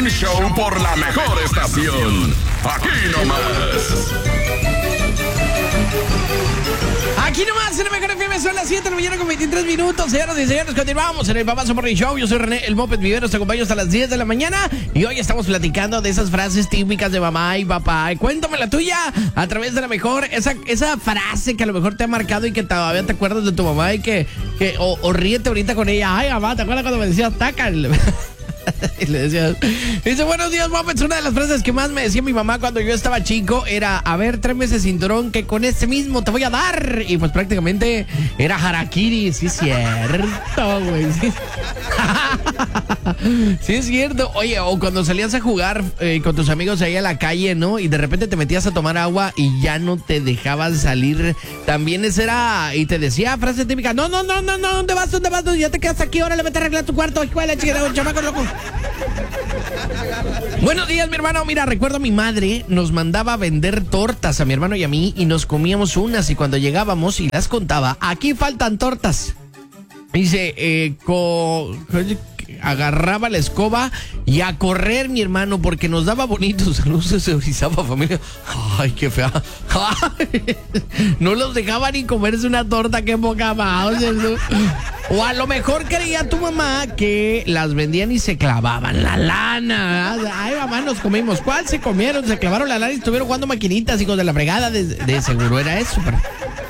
Morning Show por la mejor estación. Aquí nomás. Aquí nomás, en el mejor FM, son las 7 de la mañana con 23 minutos. Señoras y señores, continuamos en el Pambazo Morning Show. Yo soy René, el Moped Viveros, te acompaño hasta las 10 de la mañana. Y hoy estamos platicando de esas frases típicas de mamá y papá. Cuéntame la tuya a través de la mejor, esa frase que a lo mejor te ha marcado y que todavía te acuerdas de tu mamá y o ríete ahorita con ella. Ay, mamá, ¿te acuerdas cuando me decías taca? Y le decía, dice, buenos días, Muppets. Una de las frases que más me decía mi mamá cuando yo estaba chico era, a ver, tráeme ese cinturón que con este mismo te voy a dar. Y pues prácticamente era harakiri. Sí es cierto, güey. Sí. Sí es cierto. Oye, o cuando salías a jugar con tus amigos ahí a la calle, ¿no? Y de repente te metías a tomar agua y ya no te dejaban salir. También esa era, y te decía frase típica, no, ¿dónde vas? Ya te quedas aquí, ahora le vete a arreglar tu cuarto. Hijuela, chiquita, chamaco loco. Buenos días, mi hermano. Mira, recuerdo a mi madre nos mandaba a vender tortas a mi hermano y a mí y nos comíamos unas y cuando llegábamos y las contaba, aquí faltan tortas. Dice, agarraba la escoba y a correr, mi hermano, porque nos daba bonitos saludos, se orizaba familia. Ay, qué fea. Ay, no los dejaba ni comerse una torta, qué poca más. O a lo mejor creía tu mamá que las vendían y se clavaban la lana. Ay, mamá, nos comimos. ¿Cuál se comieron? Se clavaron la lana y estuvieron jugando maquinitas, hijos de la fregada. De seguro era eso. Pero...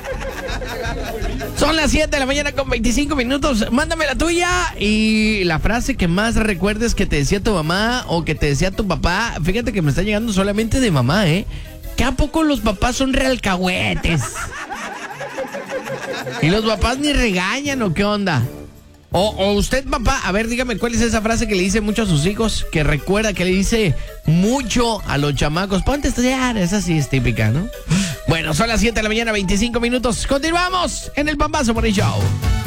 Son las 7 de la mañana con 25 minutos. Mándame la tuya y la frase que más recuerdes que te decía tu mamá o que te decía tu papá. Fíjate que me está llegando solamente de mamá, ¿eh? ¿Que a poco los papás son realcahuetes? ¿Y los papás ni regañan o qué onda? O usted, papá, a ver, dígame cuál es esa frase que le dice mucho a sus hijos, que recuerda que le dice mucho a los chamacos. Ponte a estudiar, esa sí es típica, ¿no? Bueno, son las 7 de la mañana, 25 minutos. Continuamos en el Pambazo Morning Show.